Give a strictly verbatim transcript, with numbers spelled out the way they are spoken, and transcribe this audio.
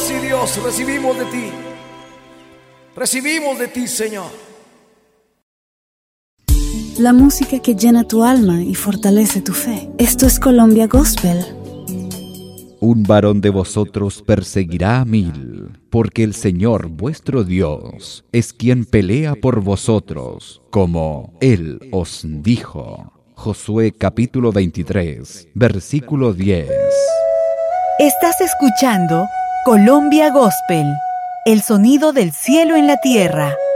sí, Dios, recibimos de ti. Recibimos de ti, Señor. La música que llena tu alma y fortalece tu fe. Esto es Colombia Gospel. Un varón de vosotros perseguirá a mil, porque el Señor vuestro Dios es quien pelea por vosotros, como Él os dijo. Josué capítulo veintitrés, versículo diez. Estás escuchando Colombia Gospel, el sonido del cielo en la tierra.